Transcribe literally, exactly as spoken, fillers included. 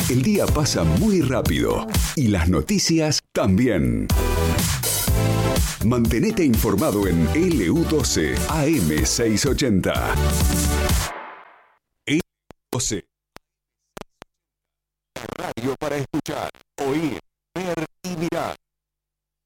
El día pasa muy rápido y las noticias también. Mantenete informado en L U doce A M seiscientos ochenta. L U doce. Radio para escuchar, oír